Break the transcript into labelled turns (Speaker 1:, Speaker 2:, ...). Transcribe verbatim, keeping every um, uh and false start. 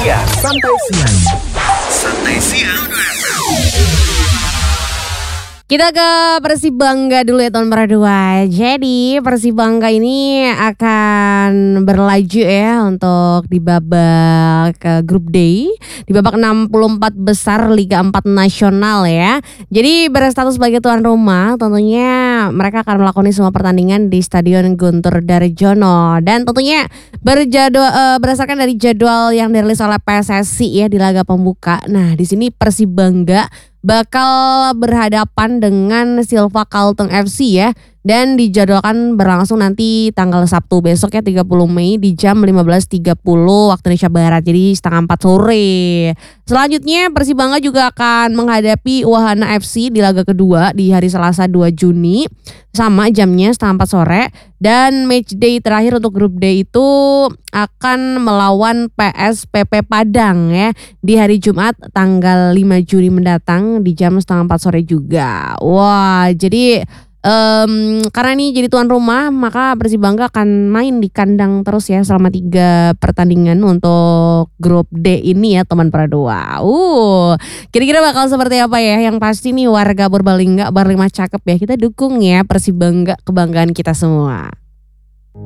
Speaker 1: siang. Santai siang. Santai siang.
Speaker 2: Kita ke Persibangga dulu ya tahun dua. Jadi Persibangga ini akan berlaju ya untuk di babak ke grup D, di babak enam puluh empat besar Liga empat Nasional ya. Jadi berstatus sebagai tuan rumah, tentunya mereka akan melakoni semua pertandingan di Stadion Guntur Darjono. Dan tentunya berjadwal uh, berdasarkan dari jadwal yang dirilis oleh P S S I ya di laga pembuka. Nah, di sini Persibangga bakal berhadapan dengan Silva Kalteng F C ya, dan dijadwalkan berlangsung nanti tanggal Sabtu besok ya tiga puluh Mei di jam lima belas tiga puluh waktu Indonesia Barat, jadi setengah empat sore. Selanjutnya Persibangga juga akan menghadapi Wahana F C di laga kedua di hari Selasa dua Juni sama jamnya setengah empat sore, dan match day terakhir untuk grup D itu akan melawan P S P P Padang ya di hari Jumat tanggal lima Juni mendatang di jam setengah empat sore juga. Wah, jadi Um, karena ini jadi tuan rumah, maka Persibangga akan main di kandang terus ya selama tiga pertandingan untuk grup D ini ya teman Pradoa. Uh, kira-kira bakal seperti apa ya? Yang pasti nih warga Purbalingga, Barlima cakep ya. Kita dukung ya Persibangga, kebanggaan kita semua.